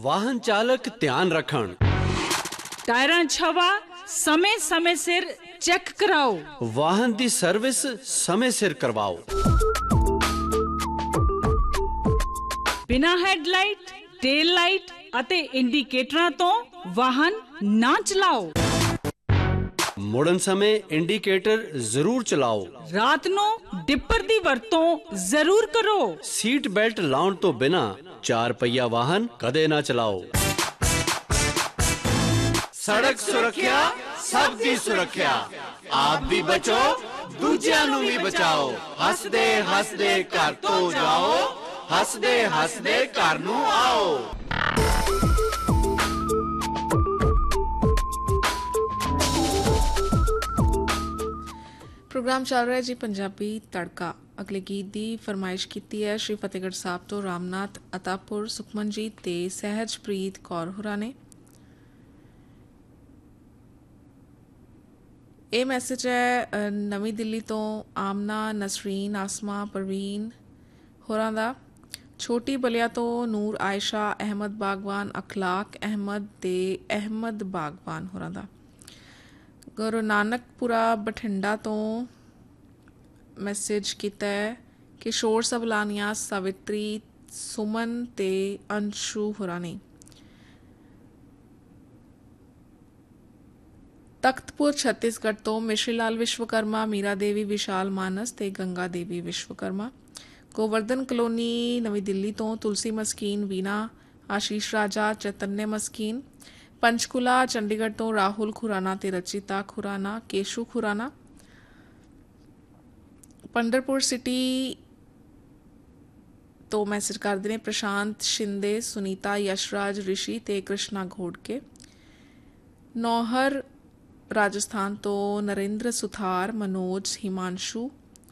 वाहन चालक ध्यान रखण। टायरां 'ਚ हवा समय समय सिर चेक कराओ। वाहन दी सर्विस समय सिर करवाओ। बिना हेडलाइट, टेल लाइट ਅਤੇ ਇੰਡੀਕੇਟਰਾਂ ਤੋਂ ਵਾਹਨ ਨਾ ਚਲਾਓ। ਮੁੜਨ ਸਮੇਂ ਇੰਡੀਕੇਟਰ ਜ਼ਰੂਰ ਚਲਾਓ। ਰਾਤ ਨੂੰ ਡਿੱਪਰ ਦੀ ਵਰਤੋਂ ਜ਼ਰੂਰ ਕਰੋ। ਸੀਟ ਬੈਲਟ ਲਾਉਣ ਤੋਂ ਬਿਨਾਂ 4 ਪਹੀਆ ਵਾਹਨ ਕਦੇ ਨਾ ਚਲਾਓ। ਸੜਕ ਸੁਰੱਖਿਆ ਸਭ ਦੀ ਸੁਰੱਖਿਆ। ਆਪ ਵੀ ਬਚੋ, ਦੂਜਿਆਂ ਨੂੰ ਵੀ ਬਚਾਓ। ਹੱਸਦੇ ਹੱਸਦੇ ਘਰ ਤੋਂ ਜਾਓ, ਹੱਸਦੇ ਹੱਸਦੇ ਘਰ ਨੂੰ ਆਓ। प्रोग्राम चल रहा है जी पंजाबी तड़का। अगले गीत की फरमाइश की है श्री फतेहगढ़ साहब तो रामनाथ अतापुर सुखमनजीत ते सहजप्रीत कौर होरां ने। ये मैसेज है नवी दिल्ली तो आमना नसरीन आसमा परवीन होरां दा। छोटी बलिया तो नूर आयशा अहमद बागवान अखलाक अहमद ते अहमद बागवान होरां दा। गुरु नानकपुरा बठिंडा तो मैसेज किया है किशोर सबलानिया सावित्री सुमन ते अंशु होरां ने। तख्तपुर छत्तीसगढ़ तो मिश्री लाल विश्वकर्मा मीरा देवी विशाल मानस ते गंगा देवी विश्वकर्मा। गोवर्धन कलोनी नवी दिल्ली तो तुलसी मस्कीन वीना आशीष राजा चैतन्य मस्कीन। पंचकुला चंडीगढ़ तो राहुल खुराना ते रचिता खुराना केशु खुराना। पंडरपुर सिटी तो मैसेज करते हैं प्रशांत शिंदे सुनीता यशराज ऋषि ते कृष्णा घोड़के। नौहर राजस्थान तो नरेंद्र सुथार मनोज हिमांशु।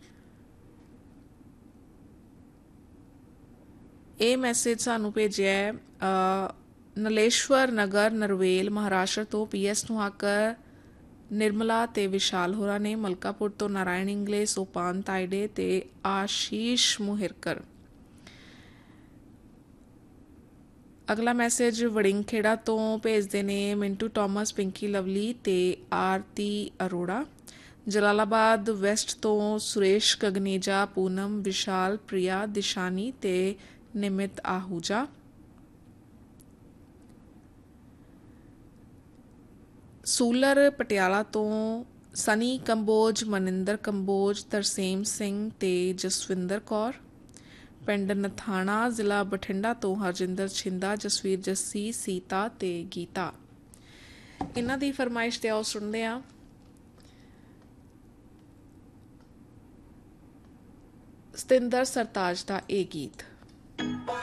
ये मैसेज सानू भेजे नलेश्वर नगर नरवेल महाराष्ट्र तो PS नुहाकर निर्मला ते विशाल होरा ने। मलकापुर तो नारायण इंगले सोपान ताइडे ते आशीष मुहिरकर। अगला मैसेज वड़िंगखेड़ा तो भेजते ने मिंटू टॉमस पिंकी लवली ते आरती अरोड़ा। जलालाबाद वेस्ट तो सुरेश गगनेजा पूनम विशाल प्रिया दिशानी ते निमित आहूजा। सूलर पटियाला तो सनी कंबोज मनिंदर कंबोज तरसेम सिंह ते जसविंदर कौर। पिंड नथाणा जिला बठिंडा तो हरजिंदर छिंदा जसवीर जस्सी सीता ते गीता। इन्हां दी फरमाइश ते आओ सुनदे आ सतिंदर सरताज दा ये गीत।